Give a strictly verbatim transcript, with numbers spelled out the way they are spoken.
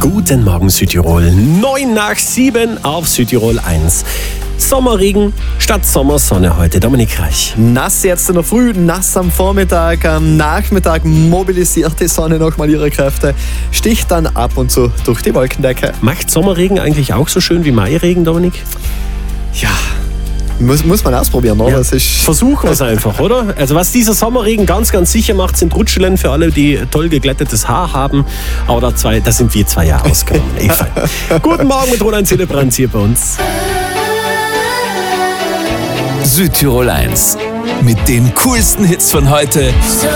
Guten Morgen Südtirol. Neun nach sieben auf Südtirol eins. Sommerregen statt Sommersonne heute. Dominik Reich. Nass jetzt in der Früh, nass am Vormittag, am Nachmittag mobilisiert die Sonne nochmal ihre Kräfte, sticht dann ab und zu durch die Wolkendecke. Macht Sommerregen eigentlich auch so schön wie Mairegen, Dominik? Ja, muss, muss man ausprobieren, oder? Ja. Das ist Versuchen wir es einfach, oder? Also was dieser Sommerregen ganz, ganz sicher macht, sind Rutschelen für alle, die toll geglättetes Haar haben. Aber da, zwei, da sind wir zwei Jahre ausgegangen. Eh, fein. Guten Morgen mit Roland Zillebrandt hier bei uns. Südtirol eins. Mit den coolsten Hits von heute